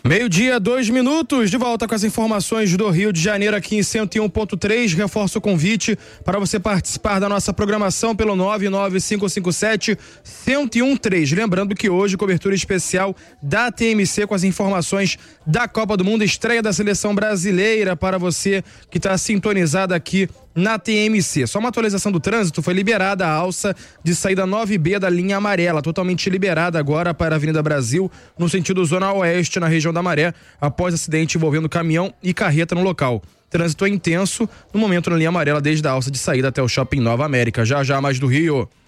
Meio-dia, 2 minutos, de volta com as informações do Rio de Janeiro aqui em 101.3. Reforço o convite para você participar da nossa programação pelo 99557-1013. Lembrando que hoje, cobertura especial da TMC com as informações da Copa do Mundo, estreia da seleção brasileira para você que está sintonizado aqui na TMC. Só uma atualização do trânsito: foi liberada a alça de saída 9B da linha amarela, totalmente liberada agora para a Avenida Brasil, no sentido Zona Oeste, na região da Maré, após acidente envolvendo caminhão e carreta no local. Trânsito é intenso no momento na linha amarela, desde a alça de saída até o Shopping Nova América. Já mais do Rio.